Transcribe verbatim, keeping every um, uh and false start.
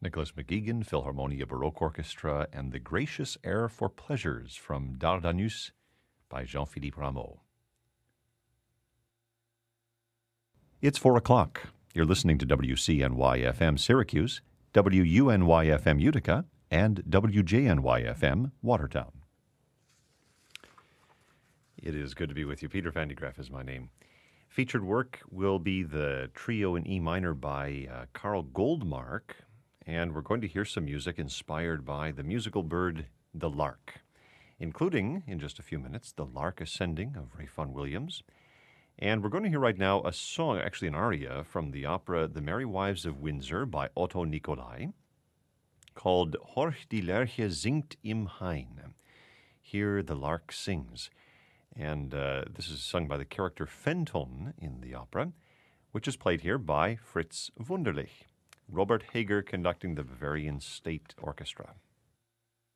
Nicholas McGeegan, Philharmonia Baroque Orchestra, and The Gracious Air for Pleasures from Dardanus by Jean-Philippe Rameau. It's four o'clock. You're listening to W C N Y F M Syracuse, W U N Y F M Utica, and W J N Y F M Watertown. It is good to be with you. Peter Van de Graaff is my name. Featured work will be the trio in E minor by uh, Carl Goldmark, and we're going to hear some music inspired by the musical bird, the lark, including, in just a few minutes, The Lark Ascending of Ray Vaughan Williams. And we're going to hear right now a song, actually an aria, from the opera The Merry Wives of Windsor by Otto Nicolai, called Horch die Lerche singt im Hain. Here the lark sings. And uh, this is sung by the character Fenton in the opera, which is played here by Fritz Wunderlich. Robert Hager conducting the Bavarian State Orchestra.